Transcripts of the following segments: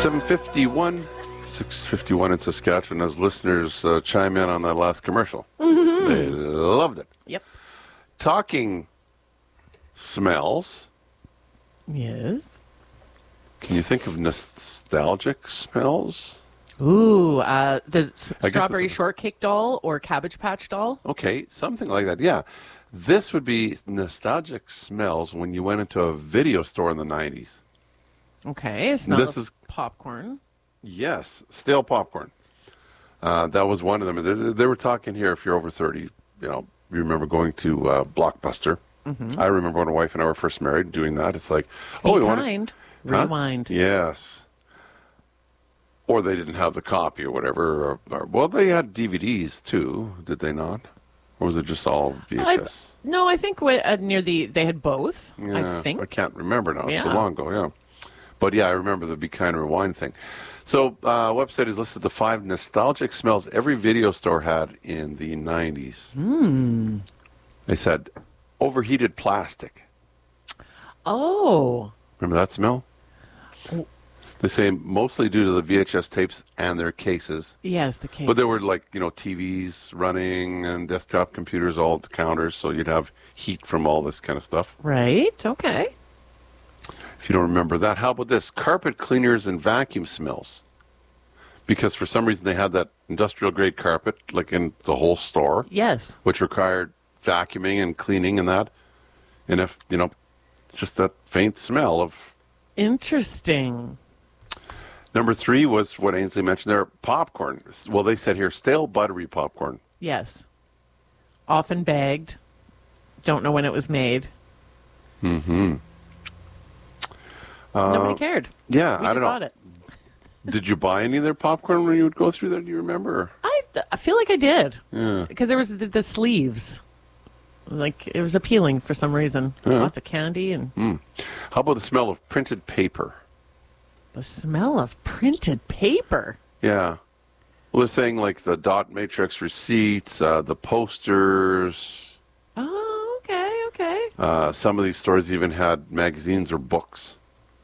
7:51, 6:51 in Saskatchewan as listeners chime in on that last commercial. Mm-hmm. They loved it. Yep. Talking smells. Yes. Can you think of nostalgic smells? Ooh, the strawberry shortcake doll or Cabbage Patch doll? Okay, something like that, yeah. This would be nostalgic smells when you went into a video store in the 90s. Okay, this is popcorn. Yes, stale popcorn. That was one of them. They were talking here, if you're over 30, you remember going to Blockbuster. Mm-hmm. I remember when my wife and I were first married doing that. It's like, rewind. Yes. Or they didn't have the copy or whatever. Well, they had DVDs too, did they not? Or was it just all VHS? No, I think they had both. Yeah, I think. I can't remember now. It's so long ago, yeah. But yeah, I remember the Be Kind Rewind thing. So, website has listed the 5 nostalgic smells every video store had in the 90s. They said overheated plastic. Oh. Remember that smell? Oh. They say mostly due to the VHS tapes and their cases. Yes, the cases. But there were TVs running and desktop computers all at the counters, so you'd have heat from all this kind of stuff. Right, okay. If you don't remember that, how about this? Carpet cleaners and vacuum smells. Because for some reason they had that industrial-grade carpet, like in the whole store. Yes. Which required vacuuming and cleaning and that. And if, just that faint smell of... Interesting. Number 3 was what Ainsley mentioned there, popcorn. Well, they said here, stale buttery popcorn. Yes. Often bagged. Don't know when it was made. Mm-hmm. Nobody cared. Yeah, I don't know. Bought it. Did you buy any of their popcorn when you would go through there? Do you remember? I feel like I did. Yeah. Because there was the sleeves. Like, it was appealing for some reason. Yeah. Lots of candy. And. How about the smell of printed paper? The smell of printed paper? Yeah. Well, they're saying like the dot matrix receipts, the posters. Oh, okay. Some of these stores even had magazines or books.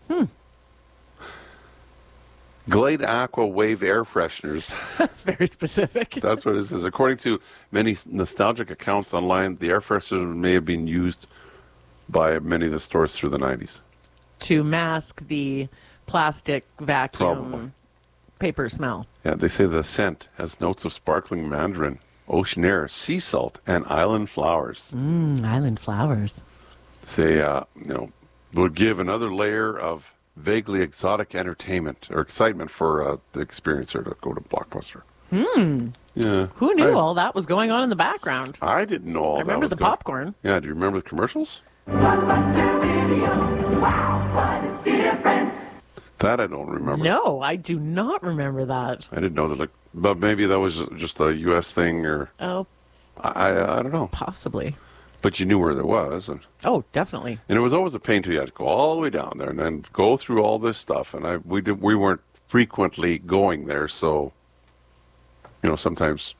Glade Aqua Wave air fresheners. That's very specific. That's what it says. According to many nostalgic accounts online, the air fresheners may have been used by many of the stores through the 90s. To mask the plastic vacuum paper smell. Yeah, they say the scent has notes of sparkling mandarin, ocean air, sea salt, and island flowers. Island flowers. They, would give another layer of vaguely exotic entertainment or excitement for the experiencer to go to Blockbuster. Yeah. Who knew all that was going on in the background? I didn't know all that. I remember the popcorn. Yeah, do you remember the commercials? Blockbuster Video. Wow, what a difference. That I don't remember. No, I do not remember that. I didn't know that. But maybe that was just a U.S. thing, or I don't know. Possibly. But you knew where there was, and definitely. And it was always a pain to you. You had to go all the way down there and then go through all this stuff. And we weren't frequently going there, so sometimes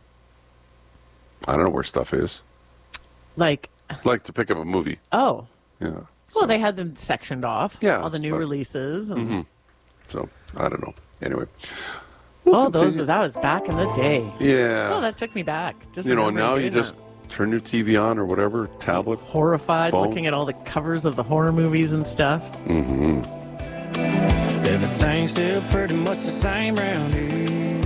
I don't know where stuff is. Like to pick up a movie. Oh. Yeah. Well, they had them sectioned off. Yeah. All the new releases. And... So, I don't know. Anyway. That was back in the day. Yeah. Oh, that took me back. Just now you just turn your TV on or whatever, tablet. Horrified, phone. looking at all the covers of the horror movies and stuff. Mm-hmm. Everything's still pretty much the same around here.